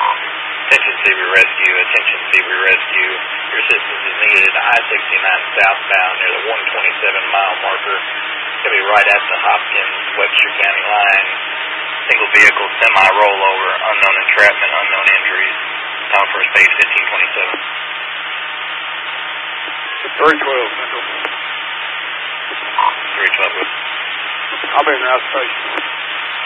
Attention Seabury Rescue, attention Seabury Rescue. Your assistance is needed at I-69 southbound near the 127-mile marker. It's going to be right at the Hopkins-Webster County line. Single vehicle, semi-rollover, unknown entrapment, unknown injuries. Time for space 1527. 312 Central. 312. I'll be in the station.